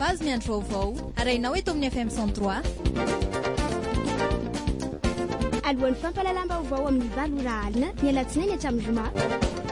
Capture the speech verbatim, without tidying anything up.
voazy miandro vaovao arainao eto amin'ny F M cent trois. Alohan'ny fampalalam-baovao amin'ny valo ora alina ny alatsinainy hatramin'ny zoma.